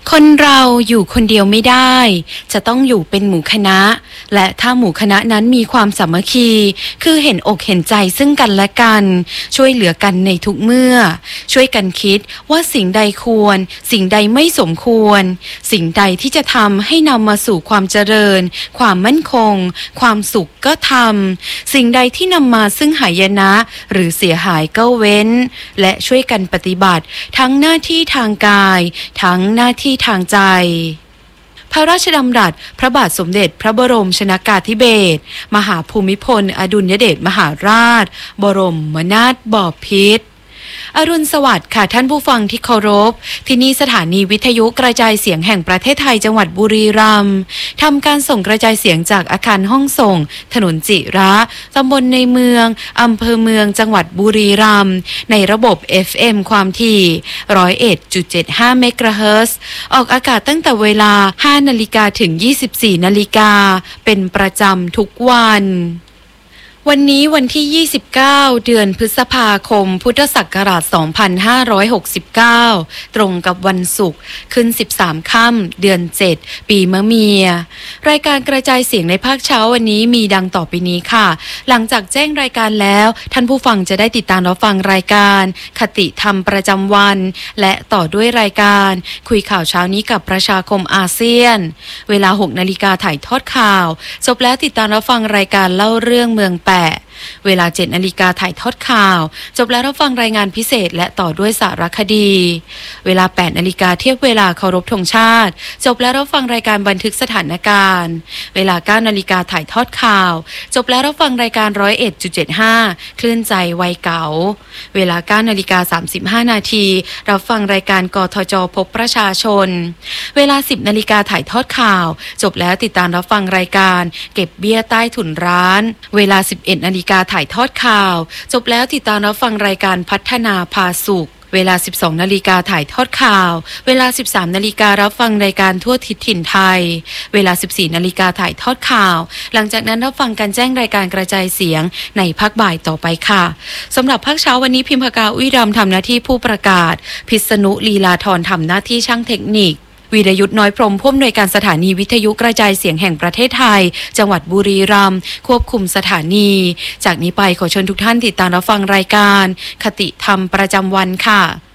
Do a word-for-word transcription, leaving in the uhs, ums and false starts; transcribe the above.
คนเราอยู่คนเดียวไม่ได้จะต้องอยู่เป็นหมู่คณะและถ้าหมู่คณะนั้นมีความสามัคคีคือเห็นอกเห็นใจซึ่งกันและกันช่วยเหลือกันในทุกเมื่อช่วยกันคิดว่าสิ่งใดควรสิ่งใดไม่สมควรสิ่งใดที่จะทำให้นำมาสู่ความเจริญความมั่นคงความสุขก็ทำสิ่งใดที่นำมาซึ่งหายนะหรือเสียหายก็เว้นและช่วยกันปฏิบัติทั้งหน้าที่ทางกายทั้งหน้าที่ทางใจพระราชดำรัสพระบาทสมเด็จพระบรมชนกาธิเบศรมหาภูมิพลอดุลยเดชมหาราชบรมนาถบพิตรอรุณสวัสดิ์ค่ะท่านผู้ฟังที่เคารพที่นี่สถานีวิทยุกระจายเสียงแห่งประเทศไทยจังหวัดบุรีรัมย์ทำการส่งกระจายเสียงจากอาคารห้องส่งถนนจิระตำบลในเมืองอำเภอเมืองจังหวัดบุรีรัมย์ในระบบ เอฟ เอ็ม ความถี่ หนึ่งร้อยเอ็ดจุดเจ็ดห้า เมกะเฮิรตซ์ออกอากาศตั้งแต่เวลา ห้านาฬิกาถึง ยี่สิบสี่นาฬิกาเป็นประจำทุกวันวันนี้วันที่ยี่สิบเก้าเดือนพฤษภาคมพุทธศักราชสองพันห้าร้อยหกสิบเก้าตรงกับวันศุกร์ขึ้นสิบสามค่ำเดือนเจ็ดปีมะเมียรายการกระจายเสียงในภาคเช้าวันนี้มีดังต่อไปนี้ค่ะหลังจากแจ้งรายการแล้วท่านผู้ฟังจะได้ติดตามรับฟังรายการคติธรรมประจำวันและต่อด้วยรายการคุยข่าวเช้านี้กับประชาคมอาเซียนเวลาหกนาฬิกาถ่ายทอดข่าวจบแล้วติดตามรับฟังรายการเล่าเรื่องเมืองเวลาเจ็ดนาฬิกาถ่ายทอดข่าวจบแล้วรับฟังรายงานพิเศษและต่อด้วยสารคดีเวลาแปดนาฬิกาเทียบเวลาเคารพธงชาติจบแล้วรับฟังรายการบันทึกสถานการณ์เวลาเก้านาฬิกาถ่ายทอดข่าวจบแล้วรับฟังรายการ หนึ่งร้อยเอ็ดจุดเจ็ดห้า คลื่นใจวัยเก๋าเวลาเก้านาฬิกาสามสิบห้านาทีรับฟังรายการกทจพบประชาชนเวลาสิบนาฬิกาถ่ายทอดข่าวจบแล้วติดตามรับฟังรายการเก็บเบี้ยใต้ถุนร้านเวลาสิบเอ็ดนาฬิกาถ่ายทอดข่าวจบแล้วติดตามรับฟังรายการพัฒนาพาสุขเวลาสิบสองนาฬิกาถ่ายทอดข่าวเวลาสิบสามนาฬิการับฟังรายการทั่วทิศถิ่นไทยเวลาสิบสี่นาฬิกาถ่ายทอดข่าวหลังจากนั้นรับฟังการแจ้งรายการกระจายเสียงในภาคบ่ายต่อไปค่ะสำหรับภาคเช้าวันนี้พิมพากาอุ้ยดำทำหน้าที่ผู้ประกาศพิษณุลีลาธรทำหน้าที่ช่างเทคนิควีรยุทธ์น้อยพรหมผู้อำนวยการสถานีวิทยุกระจายเสียงแห่งประเทศไทยจังหวัดบุรีรัมย์ควบคุมสถานีจากนี้ไปขอเชิญทุกท่านติดตามรับฟังรายการคติธรรมประจำวันค่ะ